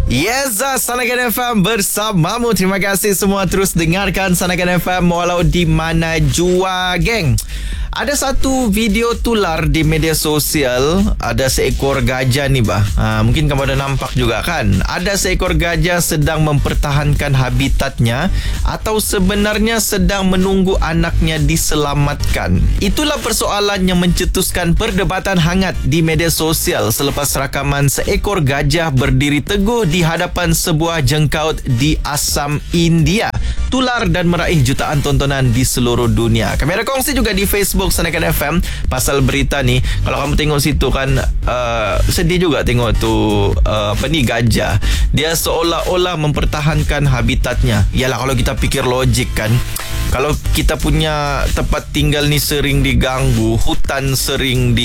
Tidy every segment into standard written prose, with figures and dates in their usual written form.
Yes, Sanakan FM bersamamu. Terima kasih semua terus dengarkan Sanakan FM walau di mana jua, geng. Ada satu video tular di media sosial. Ada seekor gajah ni bah. Mungkin kamu ada nampak juga kan. Ada seekor gajah sedang mempertahankan habitatnya atau sebenarnya sedang menunggu anaknya diselamatkan. Itulah persoalan yang mencetuskan perdebatan hangat di media sosial selepas rakaman seekor gajah berdiri teguh di hadapan sebuah jengkaut di Assam, India. Tular dan meraih jutaan tontonan di seluruh dunia. Kami ada kongsi juga di Facebook Sanakan FM pasal berita ni. Kalau kamu tengok situ kan, sedih juga tengok tu gajah. Dia seolah-olah mempertahankan habitatnya. Yalah, kalau kita fikir logik kan, kalau kita punya tempat tinggal ni sering diganggu, hutan sering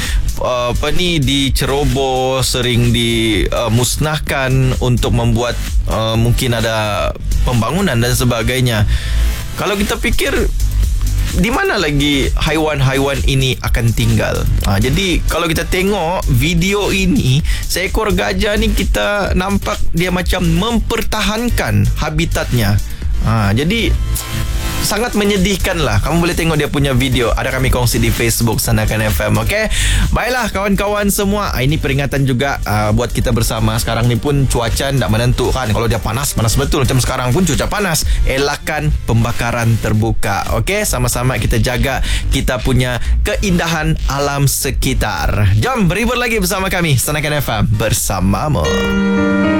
diceroboh, sering dimusnahkan untuk membuat mungkin ada pembangunan dan sebagainya. Kalau kita fikir, di mana lagi haiwan-haiwan ini akan tinggal? Jadi kalau kita tengok video ini, seekor gajah ni kita nampak dia macam mempertahankan habitatnya. Jadi sangat menyedihkan lah. Kamu boleh tengok dia punya video. Ada kami kongsi di Facebook Sanakan FM. Okay? Baiklah kawan-kawan semua. Ini peringatan juga buat kita bersama. Sekarang ni pun cuaca tak menentu kan. Kalau dia panas, panas betul. Macam sekarang pun cuaca panas. Elakkan pembakaran terbuka. Okay? Sama-sama kita jaga kita punya keindahan alam sekitar. Jom berhibur lagi bersama kami Sanakan FM bersamamu.